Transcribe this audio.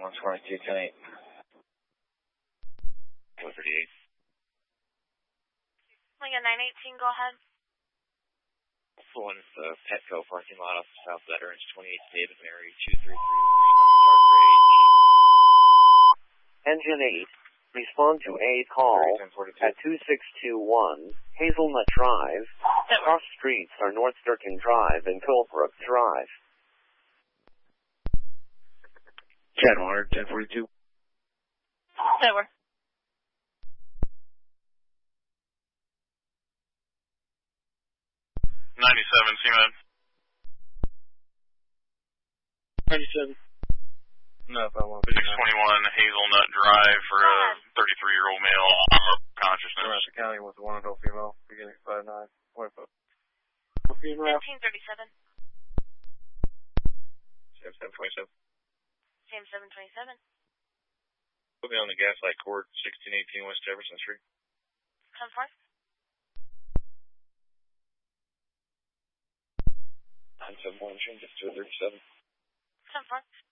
122, 10-8. 138. Lincoln 918, go ahead. One is the Petco parking lot off the South Veterans, 28 David Mary, 233, start grade. Engine 8, respond to a call at 2621 Hazelnut Drive. Cross streets are North Durkin Drive and Colebrook Drive. Chad Warner, 1042. Over. 97, C-Man. 97. No, if I want to. 621 Hazelnut Drive for a 33-year-old male consciousness. Nebraska County with one adult female, beginning 5'9". What about? 1537. Sam 727. Sam 727. Put me on the Gaslight Court, 1618 West Jefferson Street. 10-4. 971, change it to 37. 10-4.